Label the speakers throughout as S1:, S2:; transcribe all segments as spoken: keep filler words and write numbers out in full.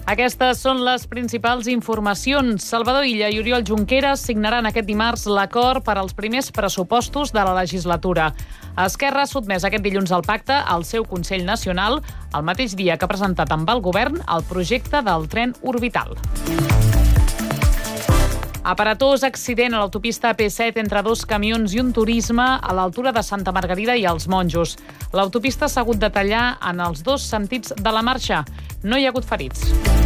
S1: Aquestes són les principals informacions. Salvador Illa i Oriol Junqueras signaran aquest dimarts l'acord per als primers pressupostos de la legislatura. Esquerra ha sotmès aquest dilluns al pacte al seu Consell Nacional, el mateix dia que ha presentat amb el govern el projecte del tren orbital. Aparatós accident a l'autopista A P set entre dos camions i un turisme a l'altura de Santa Margarida i els Monjos. L'autopista s'ha hagut de tallar en els dos sentits de la marxa. No hi ha hagut ferits.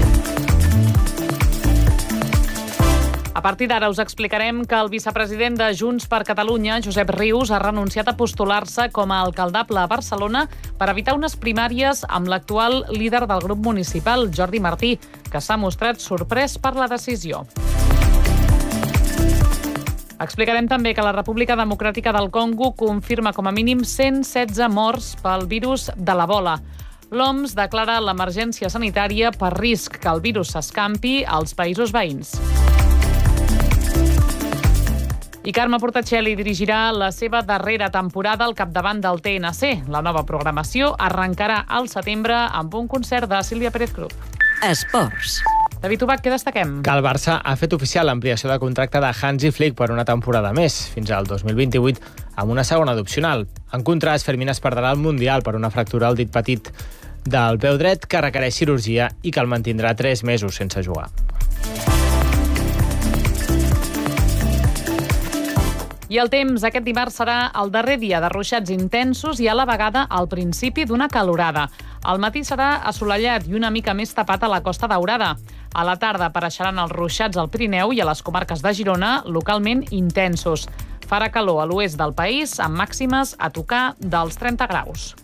S1: A partir d'ara us explicarem que el vicepresident de Junts per Catalunya, Josep Rius, ha renunciat a postular-se com a alcaldable a Barcelona per evitar unes primàries amb l'actual líder del grup municipal, Jordi Martí, que s'ha mostrat sorprès per la decisió. Explicarem també que la República Democràtica del Congo confirma com a mínim cent setze morts pel virus de l'Ebola. L'O M S declara l'emergència sanitària per risc que el virus s'escampi als països veïns. I Carme Portacelli dirigirà la seva darrera temporada al capdavant del T N C. La nova programació arrencarà al setembre amb un concert de Sílvia Pérez Cruz.
S2: Esports.
S1: David Ubach, què destaquem?
S3: Que el Barça ha fet oficial l'ampliació de contracte de Hansi Flick per una temporada més, fins al dos mil vint-i-vuit, amb una segona d'opcional. En contrast, Fermín es perdrà el Mundial per una fractura al dit petit del peu dret que requereix cirurgia i que el mantindrà tres mesos sense jugar.
S1: I el temps aquest dimarts serà el darrer dia de ruixats intensos i a la vegada al principi d'una calorada. Al matí serà assolellat i una mica més tapat a la Costa Daurada. A la tarda apareixeran els ruixats al Pirineu i a les comarques de Girona, localment intensos. Farà calor a l'oest del país, amb màximes a tocar dels trenta graus.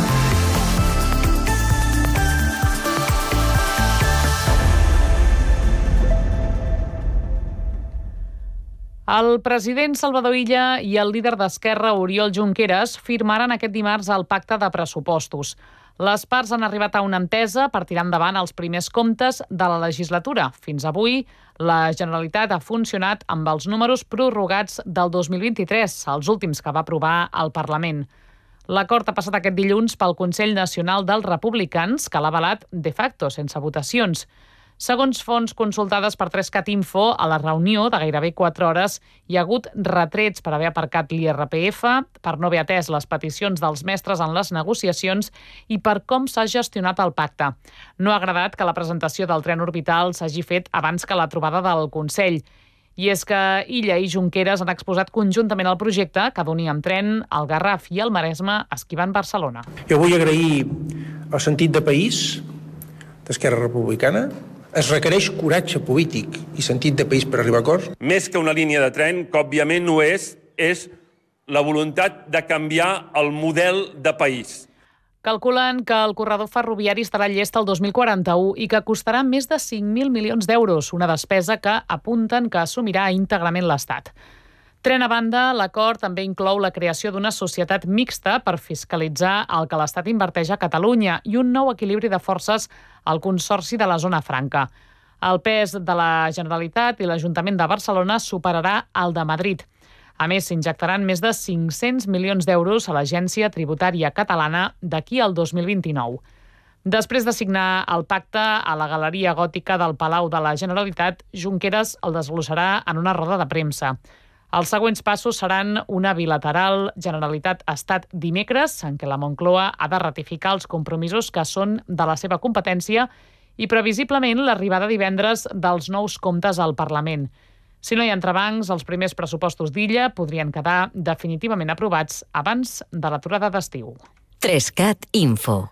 S1: El president Salvador Illa i el líder d'Esquerra, Oriol Junqueras, firmaran aquest dimarts el pacte de pressupostos. Les parts han arribat a una entesa per tirar endavant els primers comptes de la legislatura. Fins avui, la Generalitat ha funcionat amb els números prorrogats del dos mil vint-i-tres, els últims que va aprovar el Parlament. L'acord ha passat aquest dilluns pel Consell Nacional dels Republicans, que l'ha avalat de facto, sense votacions. Segons fonts consultades per tres cat Info, a la reunió de gairebé quatre hores hi ha hagut retrets per haver aparcat l'I R P F, per no haver atès les peticions dels mestres en les negociacions i per com s'ha gestionat el pacte. No ha agradat que la presentació del tren orbital s'hagi fet abans que la trobada del Consell. I és que Illa i Junqueras han exposat conjuntament el projecte que d'unir amb tren el Garraf i el Maresme esquivant Barcelona.
S4: Jo vull agrair el sentit de país d'Esquerra Republicana. Es requereix coratge polític i sentit de país per arribar a acords.
S5: Més que una línia de tren, que òbviament no és, és la voluntat de canviar el model de país.
S1: Calculen que el corredor ferroviari estarà llest el dos mil quaranta-u i que costarà més de cinc mil milions d'euros, una despesa que apunten que assumirà íntegrament l'Estat. Tren a banda, l'acord també inclou la creació d'una societat mixta per fiscalitzar el que l'Estat inverteix a Catalunya i un nou equilibri de forces al Consorci de la Zona Franca. El pes de la Generalitat i l'Ajuntament de Barcelona superarà el de Madrid. A més, s'injectaran més de cinc-cents milions d'euros a l'Agència Tributària Catalana d'aquí al dos mil vint-i-nou. Després de signar el pacte a la Galeria Gòtica del Palau de la Generalitat, Junqueras el desglossarà en una roda de premsa. Els següents passos seran una bilateral Generalitat-Estat dimecres, en què la Moncloa ha de ratificar els compromisos que són de la seva competència i previsiblement l'arribada divendres dels nous comptes al Parlament. Si no hi ha entrebancs, els primers pressupostos d'Illa podrien quedar definitivament aprovats abans de l'aturada d'estiu.
S2: tres cat Info.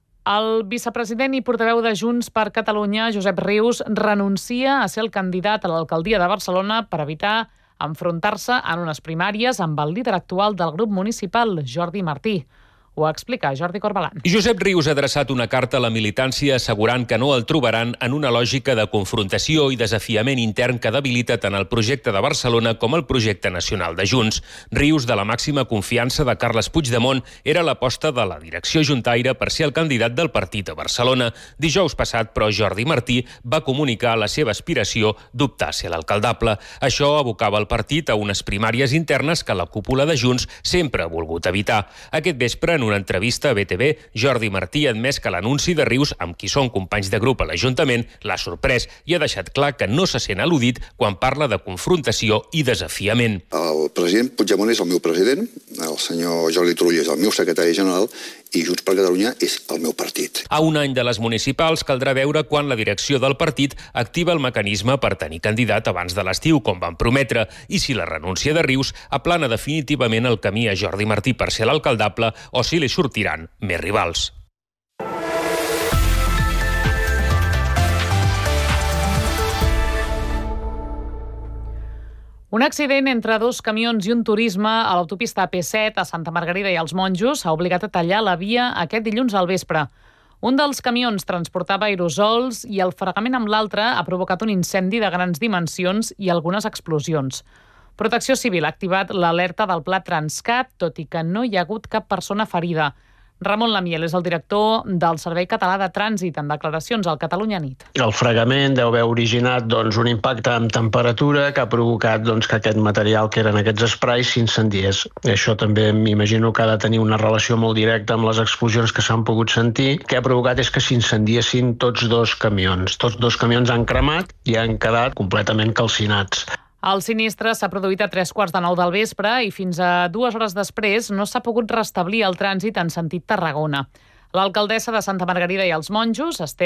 S1: El vicepresident i portaveu de Junts per Catalunya, Josep Rius, renuncia a ser el candidat a l'alcaldia de Barcelona per evitar enfrontar-se en unes primàries amb el líder actual del grup municipal, Jordi Martí. Ho explica Jordi Corbalan.
S6: Josep Rius ha adreçat una carta a la militància assegurant que no el trobaran en una lògica de confrontació i desafiament intern que debilita tant el projecte de Barcelona com el projecte nacional de Junts. Rius, de la màxima confiança de Carles Puigdemont, era l'aposta de la direcció juntaire per ser el candidat del partit a Barcelona. Dijous passat, però, Jordi Martí va comunicar la seva aspiració d'optar a ser l'alcaldable. Això abocava el partit a unes primàries internes que la cúpula de Junts sempre ha volgut evitar. Aquest vespre, en en una entrevista a B T V, Jordi Martí ha admès que l'anunci de Rius, amb qui són companys de grup a l'Ajuntament, l'ha sorprès i ha deixat clar que no se sent al·ludit quan parla de confrontació i desafiament.
S7: El president Puigdemont és el meu president, el senyor Jordi Turull és el meu secretari general i Junts per Catalunya és el meu partit.
S6: A un any de les municipals caldrà veure quan la direcció del partit activa el mecanisme per tenir candidat abans de l'estiu, com van prometre, i si la renúncia de Rius aplana definitivament el camí a Jordi Martí per ser l'alcaldable o si li sortiran més rivals.
S1: Un accident entre dos camions i un turisme a l'autopista A P set a Santa Margarida i els Monjos ha obligat a tallar la via aquest dilluns al vespre. Un dels camions transportava aerosols i el fregament amb l'altre ha provocat un incendi de grans dimensions i algunes explosions. Protecció Civil ha activat l'alerta del Pla Transcat, tot i que no hi ha hagut cap persona ferida. Ramon Lamiel és el director del Servei Català de Trànsit en declaracions al Catalunya Nit.
S8: El fregament deu haver originat doncs, un impacte amb temperatura que ha provocat doncs, que aquest material que eren aquests esprais s'incendiés. Això també m'imagino que ha de tenir una relació molt directa amb les explosions que s'han pogut sentir. El que ha provocat és que s'incendiessin tots dos camions. Tots dos camions han cremat i han quedat completament calcinats.
S1: El sinistre s'ha produït a tres quarts de nou del vespre i fins a dues hores després no s'ha pogut restablir el trànsit en sentit Tarragona. L'alcaldessa de Santa Margarida i els Monjos, Esther